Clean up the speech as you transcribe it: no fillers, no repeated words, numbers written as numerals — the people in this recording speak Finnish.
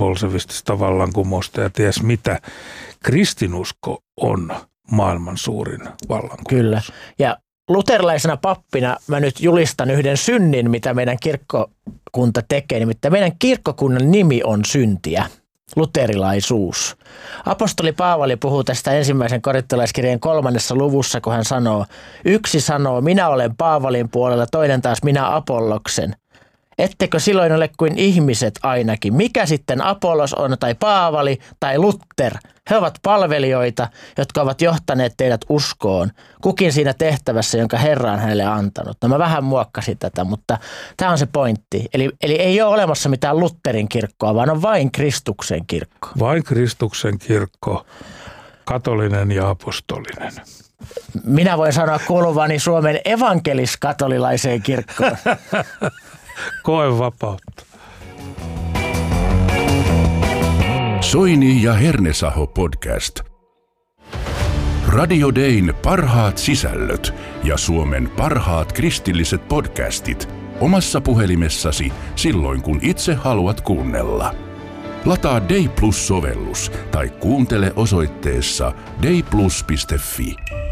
bolsevistista vallankumousta ja ties mitä. Kristinusko on maailman suurin vallankumous. Kyllä. Ja luterilaisena pappina mä nyt julistan yhden synnin, mitä meidän kirkkokunta tekee. Nimittäin meidän kirkkokunnan nimi on syntiä. Luterilaisuus. Apostoli Paavali puhuu tästä ensimmäisen korintolaiskirjeen 3. luvussa, kun hän sanoo, yksi sanoo, minä olen Paavalin puolella, toinen taas minä Apolloksen. Ettekö silloin ole kuin ihmiset ainakin? Mikä sitten Apollos on, tai Paavali, tai Luther? He ovat palvelijoita, jotka ovat johtaneet teidät uskoon. Kukin siinä tehtävässä, jonka Herra on hänelle antanut. No mä vähän muokkasin tätä, mutta tämä on se pointti. Eli ei ole olemassa mitään Lutherin kirkkoa, vaan on vain Kristuksen kirkko. Vain Kristuksen kirkko, katolinen ja apostolinen. Minä voin sanoa kuuluvani Suomen evankelis-katolilaiseen kirkkoon. Koe vapautta. Soini ja Hernesaho podcast. Radio Dayn parhaat sisällöt ja Suomen parhaat kristilliset podcastit omassa puhelimessasi silloin, kun itse haluat kuunnella. Lataa Day Plus-sovellus tai kuuntele osoitteessa dayplus.fi.